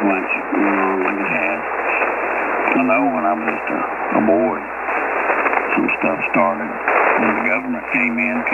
much like it has. I know when I was just a boy, some stuff started when the government came in.